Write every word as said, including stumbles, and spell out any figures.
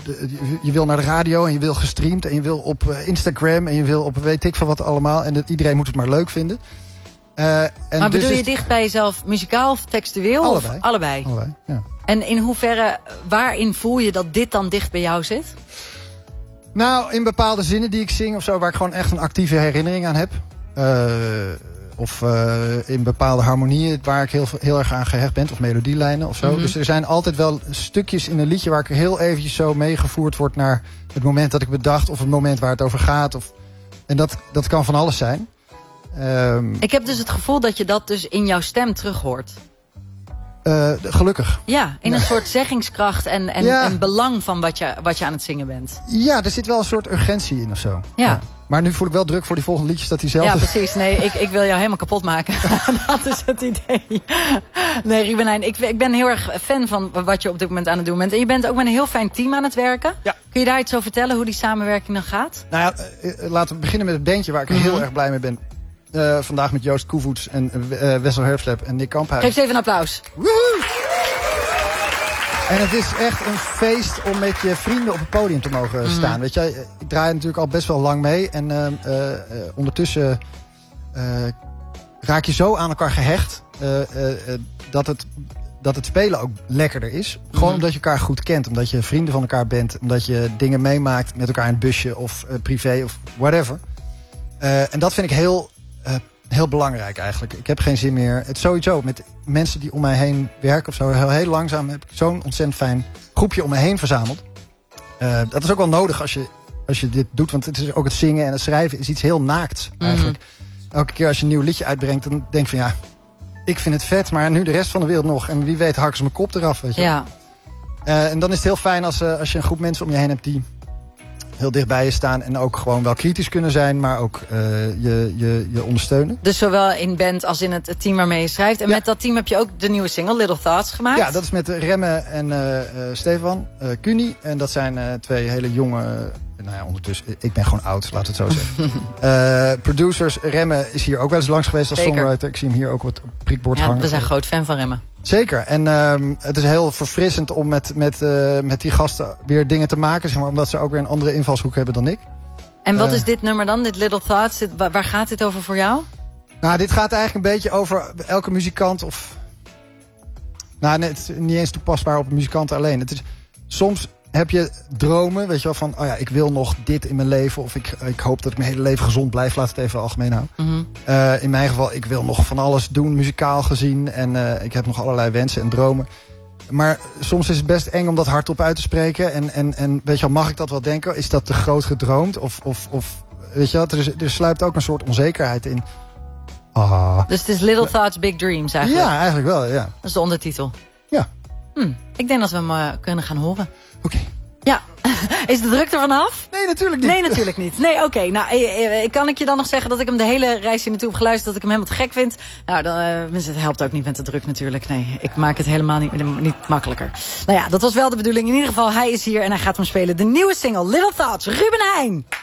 de, je wil naar de radio en je wil gestreamd en je wil op Instagram en je wil op weet ik van wat allemaal. En dat, iedereen moet het maar leuk vinden. Uh, en maar dus bedoel je is, dicht bij jezelf muzikaal of textueel? Allebei. Of allebei? allebei ja. En in hoeverre, waarin voel je dat dit dan dicht bij jou zit? Nou, in bepaalde zinnen die ik zing of zo, waar ik gewoon echt een actieve herinnering aan heb. Uh, of uh, in bepaalde harmonieën waar ik heel, heel erg aan gehecht ben. Of melodielijnen of zo. Mm-hmm. Dus er zijn altijd wel stukjes in een liedje waar ik heel eventjes zo meegevoerd word naar het moment dat ik bedacht. Of het moment waar het over gaat. Of, en dat, dat kan van alles zijn. Um, ik heb dus het gevoel dat je dat dus in jouw stem terug hoort. Uh, gelukkig. Ja, in ja. een soort zeggingskracht en, en, ja. en belang van wat je, wat je aan het zingen bent. Ja, er zit wel een soort urgentie in of zo. Ja. ja. Maar nu voel ik wel druk voor die volgende liedjes dat hij zelf... Ja, precies. Nee, ik, ik wil jou helemaal kapot maken. Dat is het idee. Nee, Rubenijn, ik, ik ben heel erg fan van wat je op dit moment aan het doen bent. En je bent ook met een heel fijn team aan het werken. Ja. Kun je daar iets over vertellen, hoe die samenwerking dan gaat? Nou ja, uh, laten we beginnen met het bandje waar ik mm-hmm. heel erg blij mee ben. Uh, vandaag met Joost Koevoets en uh, Wessel Herfslep en Nick Kamphuis. Geef eens even een applaus. Woehoe! En het is echt een feest om met je vrienden op het podium te mogen staan. Mm. Weet je, ik draai natuurlijk al best wel lang mee. En uh, uh, uh, ondertussen uh, raak je zo aan elkaar gehecht uh, uh, uh, dat, het, dat het spelen ook lekkerder is. Gewoon mm. omdat je elkaar goed kent. Omdat je vrienden van elkaar bent. Omdat je dingen meemaakt met elkaar in het busje of uh, privé of whatever. Uh, en dat vind ik heel... Uh, Heel belangrijk eigenlijk. Ik heb geen zin meer. Het sowieso met mensen die om mij heen werken of zo. Heel, heel langzaam heb ik zo'n ontzettend fijn groepje om me heen verzameld. Uh, dat is ook wel nodig als je, als je dit doet. Want het is ook het zingen en het schrijven is iets heel naakts eigenlijk. Mm-hmm. Elke keer als je een nieuw liedje uitbrengt, dan denk je van ja, ik vind het vet, maar nu de rest van de wereld nog. En wie weet hakken ze mijn kop eraf. Weet je. Ja. Uh, en dan is het heel fijn als, uh, als je een groep mensen om je heen hebt die heel dichtbij je staan en ook gewoon wel kritisch kunnen zijn, maar ook uh, je, je, je ondersteunen. Dus zowel in band als in het team waarmee je schrijft. En ja. met dat team heb je ook de nieuwe single Little Thoughts gemaakt. Ja, dat is met Remme en uh, uh, Stefan uh, Kuni. En dat zijn uh, twee hele jonge... Uh, nou ja, ondertussen, ik ben gewoon oud, laat het zo zeggen. uh, producers, Remme is hier ook wel eens langs geweest als Zeker. songwriter. Ik zie hem hier ook wat op het prikbord ja, hangen. We zijn groot fan van Remme. Zeker. En um, het is heel verfrissend om met, met, uh, met die gasten weer dingen te maken. Zeg maar, omdat ze ook weer een andere invalshoek hebben dan ik. En wat uh, is dit nummer dan, dit Little Thoughts? Dit, waar gaat dit over voor jou? Nou, dit gaat eigenlijk een beetje over elke muzikant. Of, nou, nee, het is niet eens toepasbaar op muzikanten alleen. Het is, soms heb je dromen, weet je wel, van... oh ja, ik wil nog dit in mijn leven. Of ik, ik hoop dat ik mijn hele leven gezond blijf. Laat het even algemeen houden. Mm-hmm. Uh, in mijn geval, ik wil nog van alles doen, muzikaal gezien. En uh, ik heb nog allerlei wensen en dromen. Maar soms is het best eng om dat hardop uit te spreken. En, en, en weet je wel, mag ik dat wel denken? Is dat te groot gedroomd? Of, of, of weet je wel, er, is, er sluipt ook een soort onzekerheid in. Ah. Dus het is Little Thoughts, Big Dreams eigenlijk? Ja, eigenlijk wel, ja. Dat is de ondertitel? Ja. Hm, ik denk dat we hem uh, kunnen gaan horen. Oké. Okay. Ja. Is de druk er vanaf? Nee, natuurlijk niet. Nee, natuurlijk niet. Nee, oké. Okay. Nou, eh, eh, kan ik je dan nog zeggen dat ik hem de hele reis hier naartoe heb geluisterd, dat ik hem helemaal te gek vind? Nou, dan, uh, het helpt ook niet met de druk natuurlijk. Nee, ik maak het helemaal niet, niet makkelijker. Nou ja, dat was wel de bedoeling. In ieder geval, hij is hier en hij gaat hem spelen. De nieuwe single, Little Thoughts, Ruben Heijn.